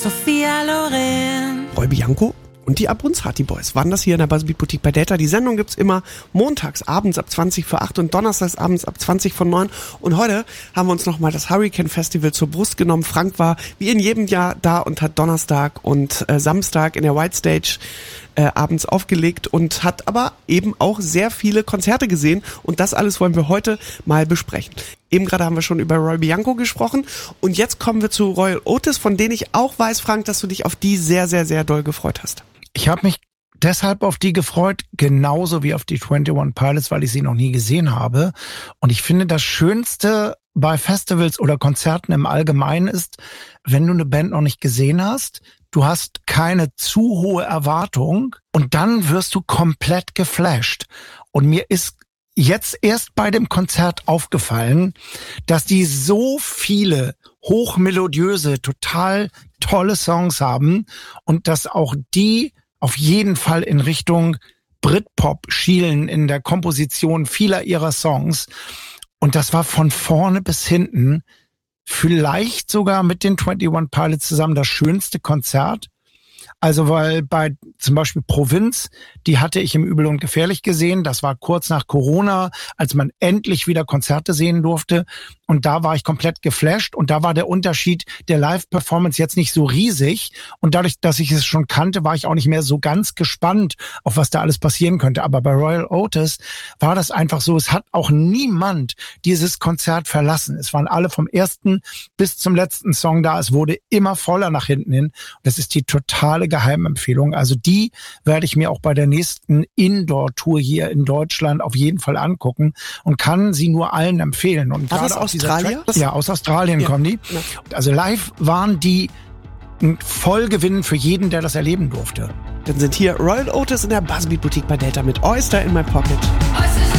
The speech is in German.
Sophia Loren. Roy Bianco und die Abunzrati Boys waren das hier in der Buzzbeat Boutique bei Delta. Die Sendung gibt's immer montags abends ab 20 vor 8 und donnerstags abends ab 20 vor 9. Und heute haben wir uns nochmal das Hurricane Festival zur Brust genommen. Frank war wie in jedem Jahr da und hat Donnerstag und Samstag in der White Stage abends aufgelegt und hat aber eben auch sehr viele Konzerte gesehen. Und das alles wollen wir heute mal besprechen. Eben gerade haben wir schon über Roy Bianco gesprochen und jetzt kommen wir zu Royal Otis, von denen ich auch weiß, Frank, dass du dich auf die sehr, sehr, sehr doll gefreut hast. Ich habe mich deshalb auf die gefreut, genauso wie auf die 21 Pilots, weil ich sie noch nie gesehen habe. Und ich finde, das Schönste bei Festivals oder Konzerten im Allgemeinen ist, wenn du eine Band noch nicht gesehen hast, du hast keine zu hohe Erwartung und dann wirst du komplett geflasht. Und mir ist jetzt erst bei dem Konzert aufgefallen, dass die so viele hochmelodiöse, total tolle Songs haben und dass auch die auf jeden Fall in Richtung Britpop schielen in der Komposition vieler ihrer Songs. Und das war von vorne bis hinten vielleicht sogar mit den 21 Pilots zusammen das schönste Konzert. Also weil bei zum Beispiel Provinz, die hatte ich im Übel und Gefährlich gesehen. Das war kurz nach Corona, als man endlich wieder Konzerte sehen durfte. Und da war ich komplett geflasht. Und da war der Unterschied der Live-Performance jetzt nicht so riesig. Und dadurch, dass ich es schon kannte, war ich auch nicht mehr so ganz gespannt, auf was da alles passieren könnte. Aber bei Royal Otis war das einfach so, es hat auch niemand dieses Konzert verlassen. Es waren alle vom ersten bis zum letzten Song da. Es wurde immer voller nach hinten hin. Und das ist die totale Geheimempfehlung. Also die werde ich mir auch bei der nächsten Indoor-Tour hier in Deutschland auf jeden Fall angucken und kann sie nur allen empfehlen. Und war das Australier? Ja, aus Australien kommen die. Ja. Also live waren die ein Vollgewinn für jeden, der das erleben durfte. Dann sind hier Royal Otis in der Buzzbeat Boutique bei Delta mit Oyster in My Pocket.